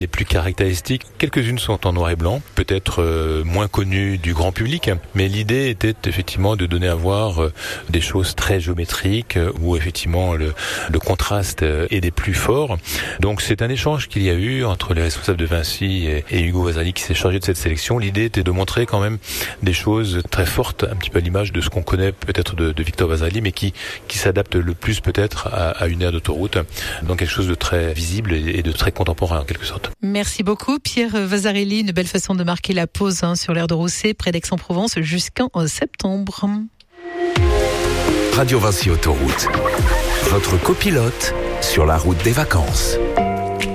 Les plus caractéristiques, quelques-unes sont en noir et blanc, peut-être moins connues du grand public, mais l'idée était effectivement de donner à voir des choses très géométriques où effectivement le contraste est des plus forts. Donc c'est un échange qu'il y a eu entre les responsables de Vinci et Hugo Vasari qui s'est chargé de cette sélection. L'idée était de montrer quand même des choses très fortes, un petit peu à l'image de ce qu'on connaît peut-être de Victor Vasari, mais qui s'adapte le plus peut-être à une aire d'autoroute. Donc quelque chose de très visible et de très contemporain en quelque sorte. Merci beaucoup Pierre Vasarely, une belle façon de marquer la pause sur l'aire de Rousset près d'Aix-en-Provence jusqu'en septembre. Radio Vinci Autoroute, votre copilote sur la route des vacances.